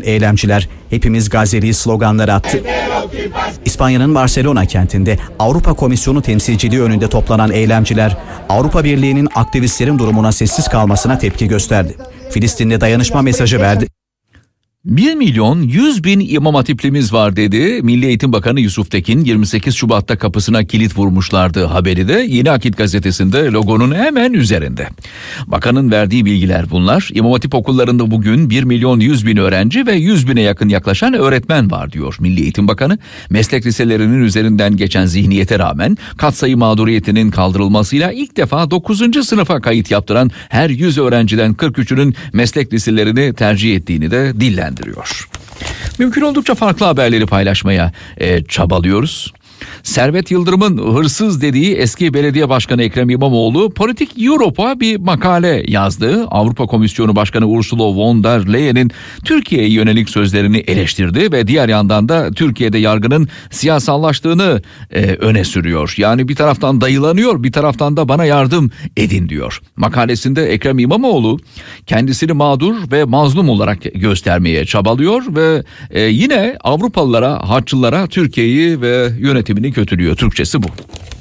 eylemciler "Hepimiz Gazze'liyiz" sloganları attı. İspanya'nın Barcelona kentinde Avrupa Komisyonu temsilciliği önünde toplanan eylemciler Avrupa Birliği'nin aktivistlerin durumuna sessiz kalmasına tepki gösterdi. Filistin'de dayanışma mesajı verdi. 1.100.000 İmam Hatiplimiz var dedi. Milli Eğitim Bakanı Yusuf Tekin 28 Şubat'ta kapısına kilit vurmuşlardı haberi de Yeni Akit gazetesinde logonun hemen üzerinde. Bakanın verdiği bilgiler bunlar. İmam Hatip okullarında bugün 1.100.000 öğrenci ve 100.000'e yakın yaklaşan öğretmen var diyor Milli Eğitim Bakanı. Meslek liselerinin üzerinden geçen zihniyete rağmen katsayı mağduriyetinin kaldırılmasıyla ilk defa 9. sınıfa kayıt yaptıran her 100 öğrenciden 43'ünün meslek liselerini tercih ettiğini de dillendi. Mümkün oldukça farklı haberleri paylaşmaya çabalıyoruz. Servet Yıldırım'ın hırsız dediği eski belediye başkanı Ekrem İmamoğlu Politik Europe'a bir makale yazdı. Avrupa Komisyonu Başkanı Ursula von der Leyen'in Türkiye'ye yönelik sözlerini eleştirdi ve diğer yandan da Türkiye'de yargının siyasallaştığını öne sürüyor. Yani bir taraftan dayılanıyor, bir taraftan da bana yardım edin diyor. Makalesinde Ekrem İmamoğlu kendisini mağdur ve mazlum olarak göstermeye çabalıyor ve yine Avrupalılara, Haçlılara Türkiye'yi ve yönetimini kötülüyor. Türkçesi bu.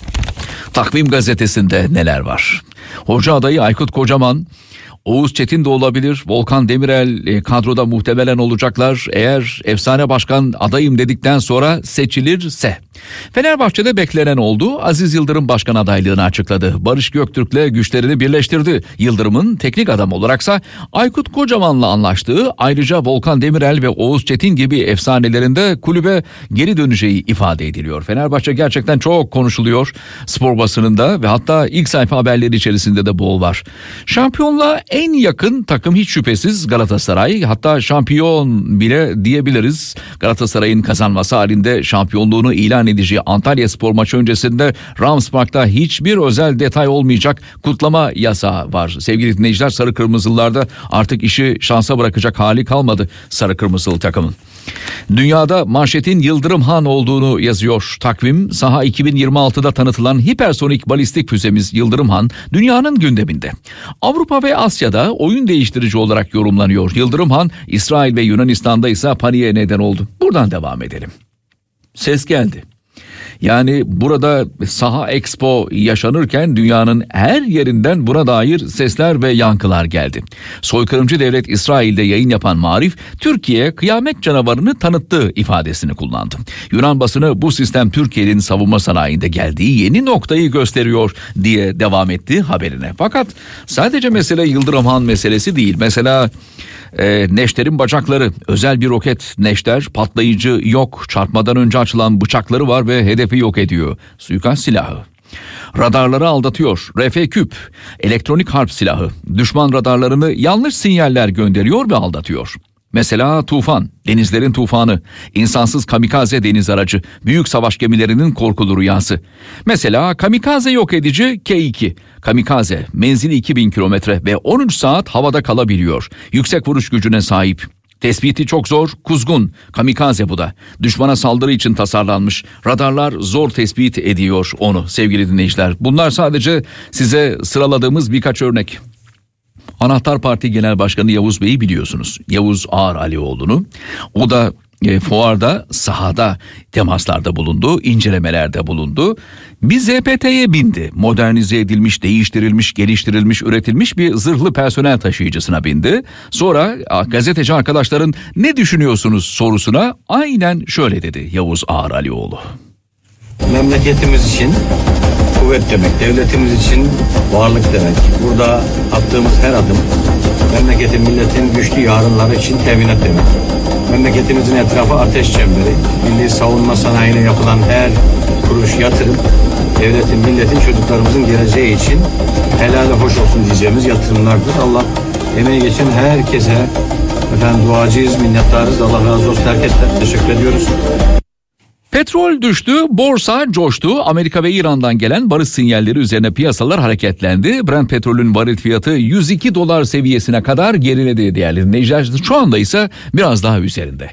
Takvim gazetesinde neler var? Hoca adayı Aykut Kocaman, Oğuz Çetin de olabilir, Volkan Demirel kadroda muhtemelen olacaklar eğer efsane başkan adayım dedikten sonra seçilirse. Fenerbahçe'de beklenen oldu. Aziz Yıldırım başkan adaylığını açıkladı. Barış Göktürk'le güçlerini birleştirdi. Yıldırım'ın teknik adam olaraksa Aykut Kocaman'la anlaştığı, ayrıca Volkan Demirel ve Oğuz Çetin gibi efsanelerin de kulübe geri döneceği ifade ediliyor. Fenerbahçe gerçekten çok konuşuluyor spor basınında ve hatta ilk sayfa haberleri içerisinde de bol var. Şampiyonluğa en yakın takım hiç şüphesiz Galatasaray, hatta şampiyon bile diyebiliriz. Galatasaray'ın kazanması halinde şampiyonluğunu ilan edeceği Antalyaspor maçı öncesinde Rams Park'ta hiçbir özel detay olmayacak kutlama yasağı var. Sevgili dinleyiciler, sarı kırmızılılarda artık işi şansa bırakacak hali kalmadı sarı kırmızılı takımın. Dünyada manşetin Yıldırım Han olduğunu yazıyor takvim. Saha 2026'da tanıtılan hipersonik balistik füzemiz Yıldırım Han dünyanın gündeminde. Avrupa ve Asya'da oyun değiştirici olarak yorumlanıyor. Yıldırım Han İsrail ve Yunanistan'da ise paniğe neden oldu. Buradan devam edelim. Ses geldi. Yani burada Saha Expo yaşanırken dünyanın her yerinden buna dair sesler ve yankılar geldi. Soykırımcı devlet İsrail'de yayın yapan Marif, Türkiye kıyamet canavarını tanıttı ifadesini kullandı. Yunan basını bu sistem Türkiye'nin savunma sanayinde geldiği yeni noktayı gösteriyor diye devam etti haberine. Fakat sadece mesele Yıldırım Han meselesi değil. Mesela Neşter'in bacakları, özel bir roket Neşter, patlayıcı yok, çarpmadan önce açılan bıçakları var ve hedefi yok ediyor. Suikast silahı. Radarları aldatıyor. RF küp, elektronik harp silahı, düşman radarlarını yanlış sinyaller gönderiyor ve aldatıyor. Mesela Tufan, denizlerin tufanı, insansız kamikaze deniz aracı, büyük savaş gemilerinin korkulu rüyası. Mesela kamikaze yok edici K-2. Kamikaze, menzili 2000 kilometre ve 13 saat havada kalabiliyor. Yüksek vuruş gücüne sahip. Tespiti çok zor, kuzgun. Kamikaze bu da. Düşmana saldırı için tasarlanmış. Radarlar zor tespit ediyor onu sevgili dinleyiciler. Bunlar sadece size sıraladığımız birkaç örnek. Anahtar Parti Genel Başkanı Yavuz Bey'i biliyorsunuz. Yavuz Ağar Alioğlu'nu. O da fuarda, sahada temaslarda bulundu, incelemelerde bulundu. Bir ZPT'ye bindi. Modernize edilmiş, değiştirilmiş, geliştirilmiş, üretilmiş bir zırhlı personel taşıyıcısına bindi. Sonra gazeteci arkadaşların ne düşünüyorsunuz sorusuna aynen şöyle dedi Yavuz Ağar Alioğlu. Memleketimiz için kuvvet demek, devletimiz için varlık demek. Burada attığımız her adım memleketin, milletin güçlü yarınları için teminat demek. Memleketimizin etrafı ateş çemberi. Milli savunma sanayine yapılan her kuruş yatırım, devletin, milletin, çocuklarımızın geleceği için helal hoş olsun diyeceğimiz yatırımlardır. Allah emeği geçen herkese duacıyız, minnettarız. Allah razı olsun herkesten. Teşekkür ediyoruz. Petrol düştü, borsa coştu. Amerika ve İran'dan gelen barış sinyalleri üzerine piyasalar hareketlendi. Brent petrolün varil fiyatı $102 seviyesine kadar geriledi değerli dinleyiciler. Şu anda ise biraz daha üzerinde.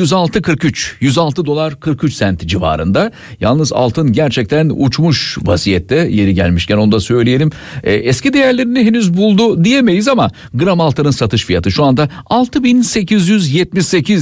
$106.43 civarında. Yalnız altın gerçekten uçmuş vaziyette, yeri gelmişken onu da söyleyelim. Eski değerlerini henüz buldu diyemeyiz ama gram altının satış fiyatı şu anda 6.878